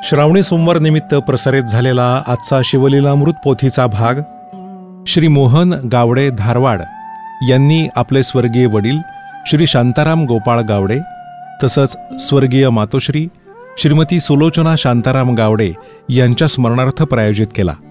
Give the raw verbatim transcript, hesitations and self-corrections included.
श्रावणी सोमवार निमित्त प्रसारित झालेला आजचा शिवलीलामृत पोथीचा भाग श्री मोहन गावडे धारवाड यांनी आपले स्वर्गीय वडील श्री शांताराम गोपाळ गावडे तसंच स्वर्गीय मातोश्री श्रीमती सुलोचना शांताराम गावडे यांच्या स्मरणार्थ प्रायोजित केला.